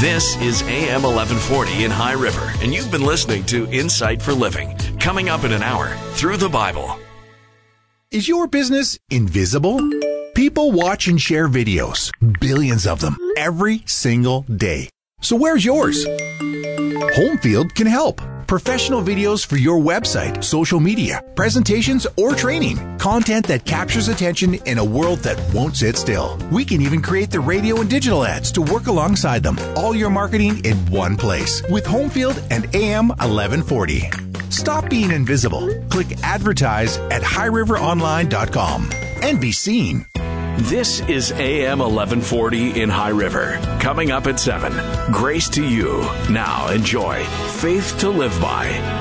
This is AM 1140 in High River, and you've been listening to Insight for Living. Coming up in an hour, Through the Bible. Is your business invisible? People watch and share videos, billions of them, every single day. So where's yours? Homefield can help. Professional videos for your website, social media, presentations, or training. Content that captures attention in a world that won't sit still. We can even create the radio and digital ads to work alongside them. All your marketing in one place with Homefield and AM 1140. Stop being invisible. Click advertise at highriveronline.com and be seen. This is AM 1140 in High River. Coming up at 7, Grace to You. Now enjoy Faith to Live By.